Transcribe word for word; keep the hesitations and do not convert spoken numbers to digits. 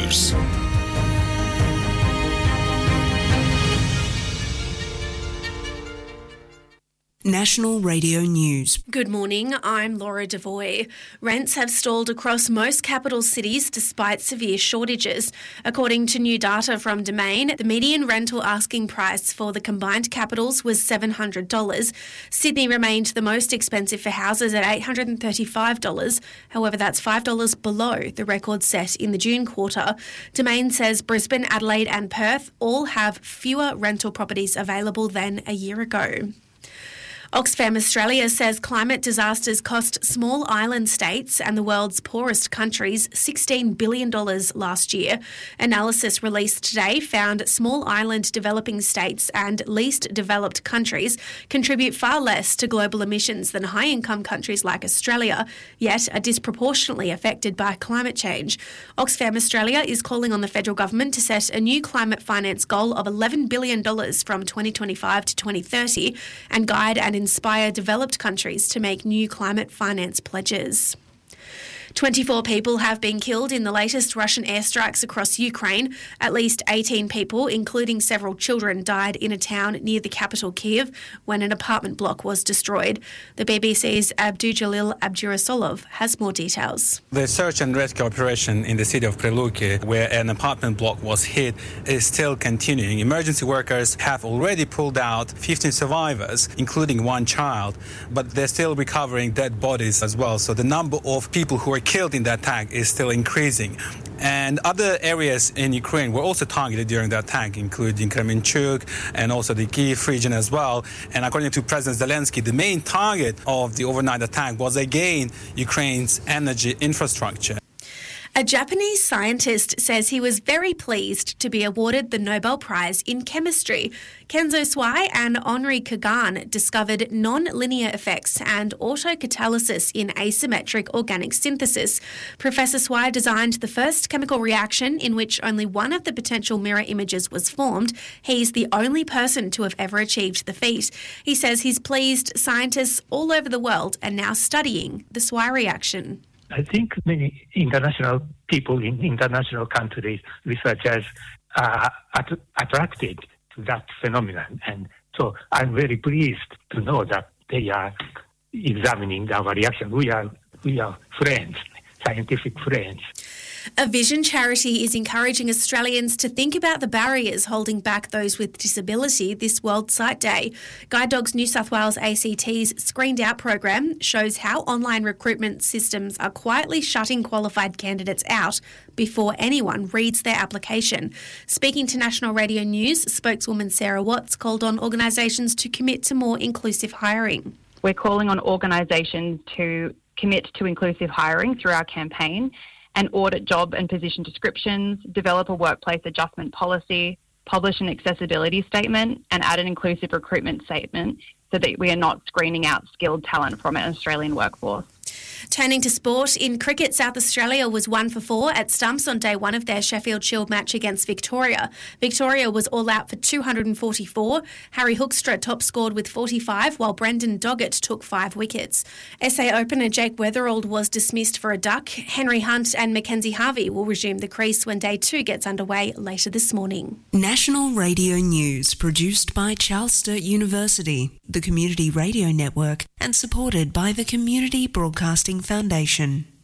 News. National Radio News. Good morning, I'm Laura Devoy. Rents have stalled across most capital cities despite severe shortages. According to new data from Domain, the median rental asking price for the combined capitals was seven hundred dollars. Sydney remained the most expensive for houses at eight hundred thirty-five dollars. However, that's five dollars below the record set in the June quarter. Domain says Brisbane, Adelaide and Perth all have fewer rental properties available than a year ago. Oxfam Australia says climate disasters cost small island states and the world's poorest countries sixteen billion dollars last year. Analysis released today found small island developing states and least developed countries contribute far less to global emissions than high-income countries like Australia, yet are disproportionately affected by climate change. Oxfam Australia is calling on the federal government to set a new climate finance goal of eleven billion dollars from twenty twenty-five to twenty thirty and guide and inspire developed countries to make new climate finance pledges. twenty-four people have been killed in the latest Russian airstrikes across Ukraine. At least eighteen people, including several children, died in a town near the capital Kyiv when an apartment block was destroyed. The B B C's Abdujalil Abdurasolov has more details. The search and rescue operation in the city of Preluki, where an apartment block was hit, is still continuing. Emergency workers have already pulled out fifteen survivors, including one child, but they're still recovering dead bodies as well. So the number of people who are killed in that attack is still increasing. And other areas in Ukraine were also targeted during the attack, including Kremenchuk and also the Kyiv region as well. And according to President Zelensky, the main target of the overnight attack was again Ukraine's energy infrastructure. A Japanese scientist says he was very pleased to be awarded the Nobel Prize in Chemistry. Kenzo Swai and Henri Kagan discovered non-linear effects and autocatalysis in asymmetric organic synthesis. Professor Swai designed the first chemical reaction in which only one of the potential mirror images was formed. He's the only person to have ever achieved the feat. He says he's pleased scientists all over the world are now studying the Swai reaction. I think many international people in international countries, researchers, are att- attracted to that phenomenon. And so I'm very pleased to know that they are examining our reaction. We are, we are friends, scientific friends. A Vision charity is encouraging Australians to think about the barriers holding back those with disability this World Sight Day. Guide Dogs New South Wales A C T's Screened Out program shows how online recruitment systems are quietly shutting qualified candidates out before anyone reads their application. Speaking to National Radio News, spokeswoman Sarah Watts called on organisations to commit to more inclusive hiring. We're calling on organisations to commit to inclusive hiring through our campaign and audit job and position descriptions, develop a workplace adjustment policy, publish an accessibility statement and add an inclusive recruitment statement so that we are not screening out skilled talent from an Australian workforce. Turning to sport, in cricket, South Australia was one for four at stumps on day one of their Sheffield Shield match against Victoria. Victoria was all out for two hundred forty-four. Harry Hoekstra top scored with forty-five, while Brendan Doggett took five wickets. S A opener Jake Weatherald was dismissed for a duck. Henry Hunt and Mackenzie Harvey will resume the crease when day two gets underway later this morning. National Radio News, produced by Charles Sturt University, the Community Radio Network, and supported by the Community Broadcasting Foundation.